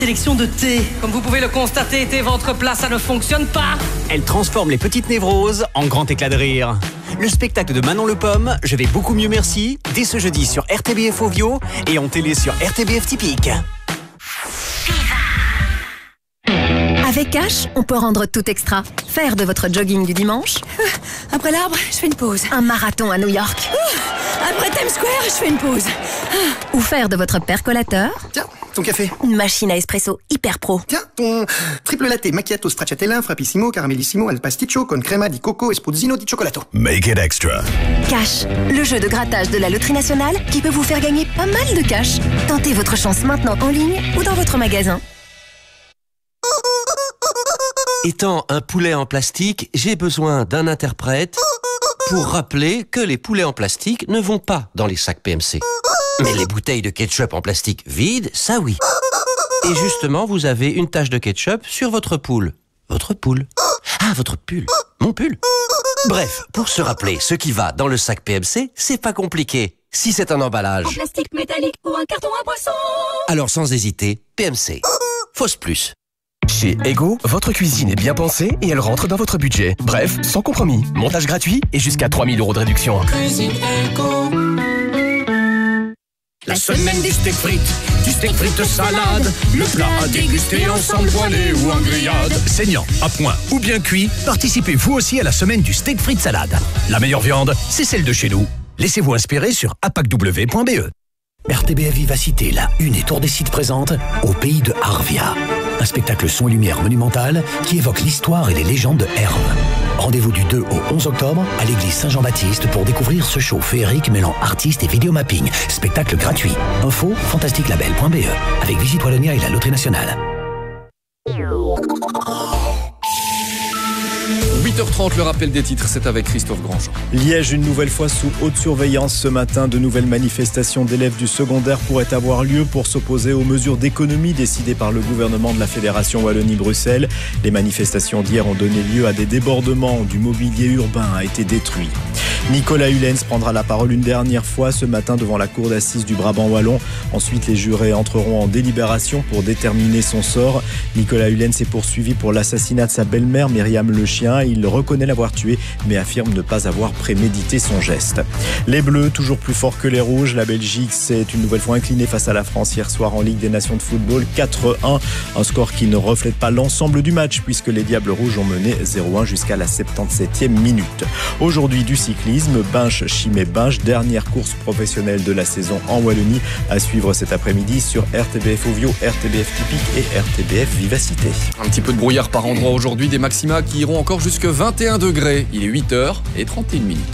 Sélection de thé. Comme vous pouvez le constater, thé votre place, ça ne fonctionne pas. Elle transforme les petites névroses en grand éclat de rire. Le spectacle de Manon Le Pomme, Je vais beaucoup mieux merci, dès ce jeudi sur RTBF Ovio et en télé sur RTBF Typique. Avec Cash, on peut rendre tout extra. Faire de votre jogging du dimanche. Après l'arbre, je fais une pause. Un marathon à New York. Après Times Square, je fais une pause. Ou faire de votre percolateur. Tiens, ton café. Une machine à espresso hyper pro. Tiens, ton triple latte, macchiato, stracciatella, frappissimo, caramellissimo, al pasticcio, con crema di coco, espuzzino di cioccolato. Make it extra. Cash, le jeu de grattage de la Loterie Nationale qui peut vous faire gagner pas mal de cash. Tentez votre chance maintenant en ligne ou dans votre magasin. Étant un poulet en plastique, j'ai besoin d'un interprète pour rappeler que les poulets en plastique ne vont pas dans les sacs PMC. Mais les bouteilles de ketchup en plastique vides, ça oui. Et justement, vous avez une tache de ketchup sur votre poule. Votre poule. Ah, votre pull. Mon pull. Bref, pour se rappeler ce qui va dans le sac PMC, c'est pas compliqué. Si c'est un emballage, En plastique métallique ou un carton à boisson. alors sans hésiter, PMC. Fausse plus. Chez Ego, votre cuisine est bien pensée et elle rentre dans votre budget. Bref, sans compromis. Montage gratuit et jusqu'à 3 000 € de réduction. Cuisine Ego. La semaine du steak frites salade, le plat à déguster ensemble poêlé ou en grillade. Saignant, à point ou bien cuit, participez vous aussi à la semaine du steak frites salade. La meilleure viande, c'est celle de chez nous. Laissez-vous inspirer sur apacw.be. RTBF Vivacité, la une et Tour des Sites présente Au pays de Arvia. Un spectacle son et lumière monumental qui évoque l'histoire et les légendes de Herve. Rendez-vous du 2 au 11 octobre à l'église Saint-Jean-Baptiste pour découvrir ce show féerique mêlant artistes et vidéomapping. Spectacle gratuit. Info fantastiquelabel.be avec Visite Wallonia et la Loterie Nationale. 8h30, le rappel des titres, c'est avec Christophe Grandjean. Liège, une nouvelle fois sous haute surveillance ce matin. De nouvelles manifestations d'élèves du secondaire pourraient avoir lieu pour s'opposer aux mesures d'économie décidées par le gouvernement de la Fédération Wallonie-Bruxelles. Les manifestations d'hier ont donné lieu à des débordements. Du mobilier urbain a été détruit. Nicolas Hulens prendra la parole une dernière fois ce matin devant la cour d'assises du Brabant wallon. Ensuite, les jurés entreront en délibération pour déterminer son sort. Nicolas Hulens est poursuivi pour l'assassinat de sa belle-mère, Myriam Le Chien. Il reconnaît l'avoir tué, mais affirme ne pas avoir prémédité son geste. Les Bleus, toujours plus forts que les Rouges. La Belgique s'est une nouvelle fois inclinée face à la France hier soir en Ligue des Nations de football, 4-1. Un score qui ne reflète pas l'ensemble du match, puisque les Diables Rouges ont mené 0-1 jusqu'à la 77e minute. Aujourd'hui, du cyclisme, Binche-Chimay-Binche, dernière course professionnelle de la saison en Wallonie, à suivre cet après-midi sur RTBF Ovio, RTBF Typique et RTBF Vivacité. Un petit peu de brouillard par endroit aujourd'hui, des maxima qui iront encore jusque 21 degrés. Il est 8h31 minutes.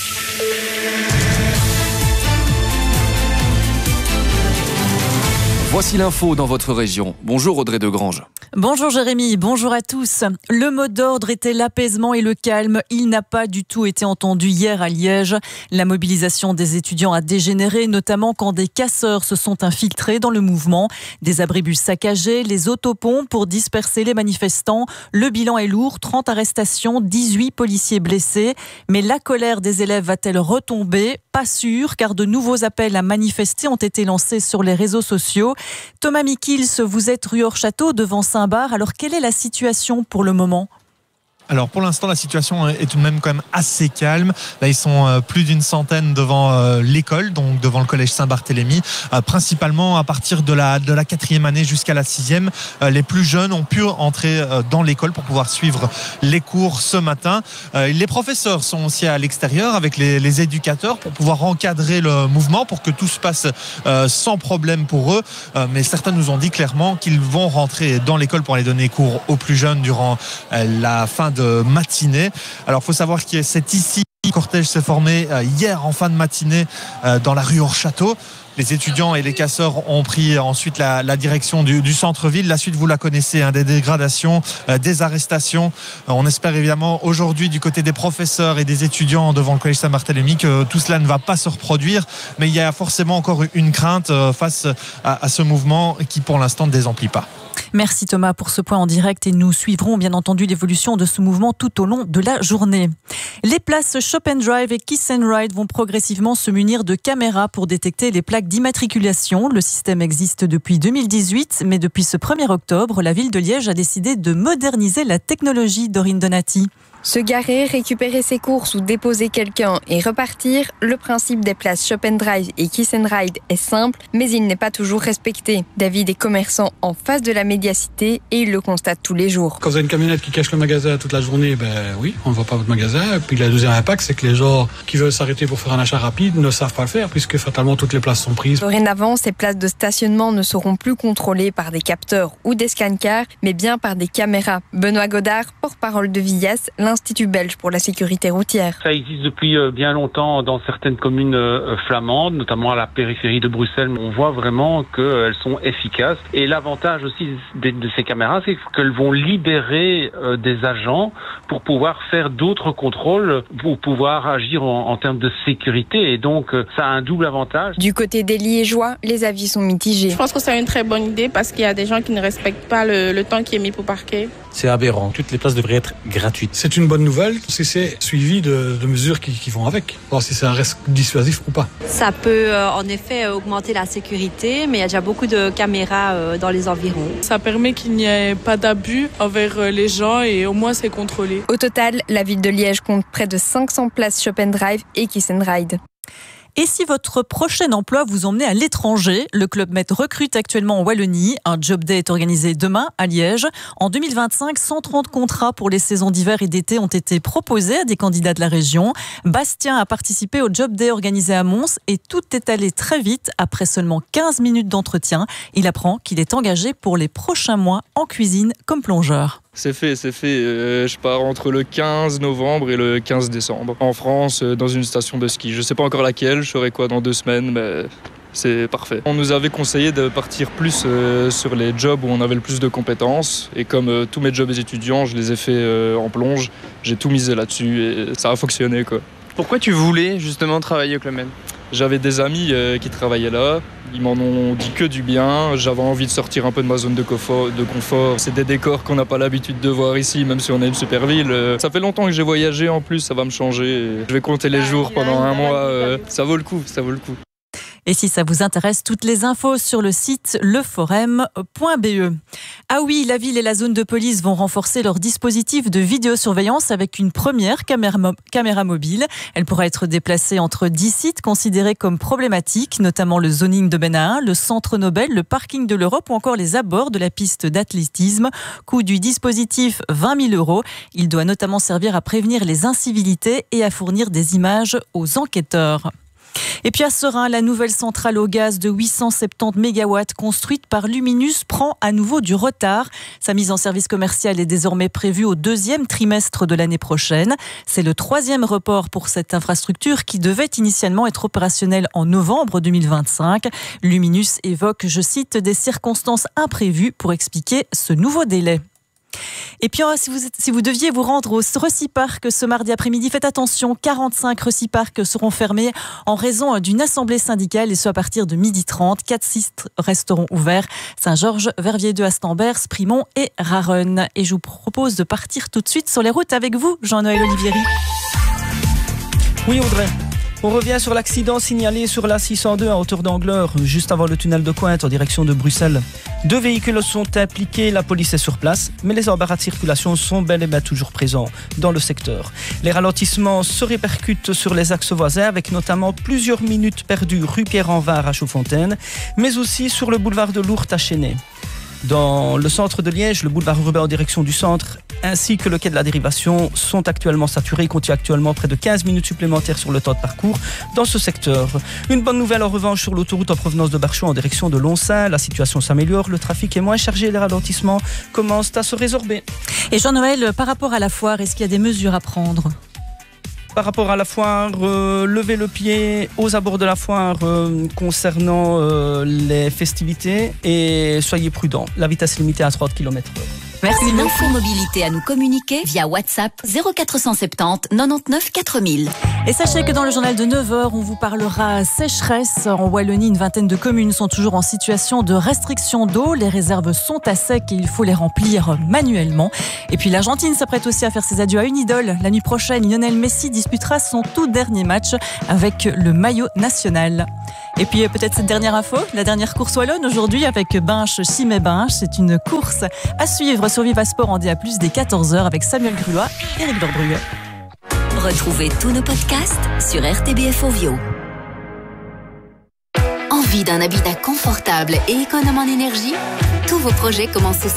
Voici l'info dans votre région. Bonjour Audrey Degrange. Bonjour Jérémy, bonjour à tous. Le mot d'ordre était l'apaisement et le calme. Il n'a pas du tout été entendu hier à Liège. La mobilisation des étudiants a dégénéré, notamment quand des casseurs se sont infiltrés dans le mouvement. Des abribus saccagés, les autoponts pour disperser les manifestants. Le bilan est lourd, 30 arrestations, 18 policiers blessés. Mais la colère des élèves va-t-elle retomber ? Pas sûr, car de nouveaux appels à manifester ont été lancés sur les réseaux sociaux. Thomas Mikils, vous êtes rue Hors-Château devant Saint-Barth. Alors, quelle est la situation pour le moment ? Alors pour l'instant, la situation est tout de même quand même assez calme. Là, ils sont plus d'une centaine devant l'école, donc devant le collège Saint-Barthélemy, principalement à partir de la 4e année jusqu'à la 6e. Les plus jeunes ont pu entrer dans l'école pour pouvoir suivre les cours ce matin. Les professeurs sont aussi à l'extérieur avec les éducateurs pour pouvoir encadrer le mouvement, pour que tout se passe sans problème pour eux. Mais certains nous ont dit clairement qu'ils vont rentrer dans l'école pour aller donner cours aux plus jeunes durant la fin de matinée. Alors, il faut savoir que c'est ici le cortège s'est formé hier en fin de matinée dans la rue Hors-Château. Les étudiants et les casseurs ont pris ensuite la direction du centre-ville. La suite, vous la connaissez, des dégradations, des arrestations. On espère évidemment aujourd'hui du côté des professeurs et des étudiants devant le collège Saint-Barthélemy que tout cela ne va pas se reproduire. Mais il y a forcément encore une crainte face à ce mouvement qui pour l'instant ne désemplit pas. Merci Thomas pour ce point en direct et nous suivrons bien entendu l'évolution de ce mouvement tout au long de la journée. Les places Shop and Drive et Kiss and Ride vont progressivement se munir de caméras pour détecter les plaques d'immatriculation. Le système existe depuis 2018, mais depuis ce 1er octobre, la ville de Liège a décidé de moderniser la technologie. Dorine Donati. Se garer, récupérer ses courses ou déposer quelqu'un et repartir, le principe des places Shop and Drive et Kiss and Ride est simple, mais il n'est pas toujours respecté. David est commerçant en face de la médiacité et il le constate tous les jours. Quand vous avez une camionnette qui cache le magasin toute la journée, oui, on ne voit pas votre magasin. Et puis le deuxième impact, c'est que les gens qui veulent s'arrêter pour faire un achat rapide ne savent pas le faire puisque fatalement toutes les places sont prises. Dorénavant, ces places de stationnement ne seront plus contrôlées par des capteurs ou des scan-cars, mais bien par des caméras. Benoît Godard, porte-parole de Vias, l'Institut belge pour la sécurité routière. Ça existe depuis bien longtemps dans certaines communes flamandes, notamment à la périphérie de Bruxelles. On voit vraiment qu'elles sont efficaces. Et l'avantage aussi de ces caméras, c'est qu'elles vont libérer des agents pour pouvoir faire d'autres contrôles, pour pouvoir agir en termes de sécurité. Et donc, ça a un double avantage. Du côté des Liégeois, les avis sont mitigés. Je pense que c'est une très bonne idée parce qu'il y a des gens qui ne respectent pas le temps qui est mis pour parquer. C'est aberrant. Toutes les places devraient être gratuites. C'est une bonne nouvelle si c'est suivi de mesures qui vont avec. Voir si ça reste dissuasif ou pas. Ça peut en effet augmenter la sécurité, mais il y a déjà beaucoup de caméras dans les environs. Ça permet qu'il n'y ait pas d'abus envers les gens et au moins c'est contrôlé. Au total, la ville de Liège compte près de 500 places Shop and Drive et Kiss and Ride. Et si votre prochain emploi vous emmenait à l'étranger, le Club Med recrute actuellement en Wallonie. Un job day est organisé demain à Liège. En 2025, 130 contrats pour les saisons d'hiver et d'été ont été proposés à des candidats de la région. Bastien a participé au job day organisé à Mons et tout est allé très vite. Après seulement 15 minutes d'entretien, il apprend qu'il est engagé pour les prochains mois en cuisine comme plongeur. C'est fait. Je pars entre le 15 novembre et le 15 décembre. En France, dans une station de ski. Je ne sais pas encore laquelle, je saurai quoi dans 2 semaines, mais c'est parfait. On nous avait conseillé de partir plus sur les jobs où on avait le plus de compétences. Et comme tous mes jobs étudiants, je les ai fait en plonge. J'ai tout misé là-dessus et ça a fonctionné, quoi. Pourquoi tu voulais justement travailler au Club Med ? J'avais des amis qui travaillaient là, ils m'en ont dit que du bien, j'avais envie de sortir un peu de ma zone de confort. C'est des décors qu'on n'a pas l'habitude de voir ici, même si on est une super ville. Ça fait longtemps que j'ai voyagé en plus, ça va me changer. Je vais compter les jours pendant un mois, ça vaut le coup. Et si ça vous intéresse, toutes les infos sur le site leforem.be. Ah oui, la ville et la zone de police vont renforcer leur dispositif de vidéosurveillance avec une première caméra mobile. Elle pourra être déplacée entre 10 sites considérés comme problématiques, notamment le zoning de Benahin, le centre Nobel, le parking de l'Europe ou encore les abords de la piste d'athlétisme. Coût du dispositif 20 000 €. Il doit notamment servir à prévenir les incivilités et à fournir des images aux enquêteurs. Et puis à Seraing, la nouvelle centrale au gaz de 870 MW construite par Luminus prend à nouveau du retard. Sa mise en service commercial est désormais prévue au 2e trimestre de l'année prochaine. C'est le 3e report pour cette infrastructure qui devait initialement être opérationnelle en novembre 2025. Luminus évoque, je cite, des circonstances imprévues pour expliquer ce nouveau délai. Et puis, si vous deviez vous rendre au Reciparc ce mardi après-midi, faites attention, 45 Reciparcs seront fermés en raison d'une assemblée syndicale et ce à partir de 12h30. 4 sites resteront ouverts, Saint-Georges, Verviers 2, Astambert, Sprimont et Raronne. Et je vous propose de partir tout de suite sur les routes avec vous, Jean-Noël Olivieri. Oui, Audrey. On revient sur l'accident signalé sur la 602 à hauteur d'Angleur, juste avant le tunnel de Cointe en direction de Bruxelles. 2 véhicules sont impliqués, la police est sur place, mais les embarras de circulation sont bel et bien toujours présents dans le secteur. Les ralentissements se répercutent sur les axes voisins, avec notamment plusieurs minutes perdues rue Pierre-Envard à Chaudfontaine, mais aussi sur le boulevard de Lourdes à Chénet. Dans le centre de Liège, le boulevard urbain en direction du centre ainsi que le quai de la dérivation sont actuellement saturés. Il contient actuellement près de 15 minutes supplémentaires sur le temps de parcours dans ce secteur. Une bonne nouvelle en revanche sur l'autoroute en provenance de Barchot en direction de Lonsin. La situation s'améliore, le trafic est moins chargé, les ralentissements commencent à se résorber. Et Jean-Noël, par rapport à la foire, est-ce qu'il y a des mesures à prendre ? Par rapport à la foire, levez le pied aux abords de la foire concernant les festivités et soyez prudents. La vitesse limitée à 30 km/h. Merci. Une info mobilité à nous communiquer via WhatsApp 0470 99 4000. Et sachez que dans le journal de 9h, on vous parlera sécheresse. En Wallonie, une vingtaine de communes sont toujours en situation de restriction d'eau. Les réserves sont à sec et il faut les remplir manuellement. Et puis l'Argentine s'apprête aussi à faire ses adieux à une idole. La nuit prochaine, Lionel Messi disputera son tout dernier match avec le maillot national. Et puis peut-être cette dernière info, la dernière course wallonne aujourd'hui avec Binche-Chimay-Binche. C'est une course à suivre sur Viva Sport en DA+, dès 14h avec Samuel Grulois et Eric Dorbruet. Retrouvez tous nos podcasts sur RTBF Ovio. Envie d'un habitat confortable et économe en énergie ? Tous vos projets commencent au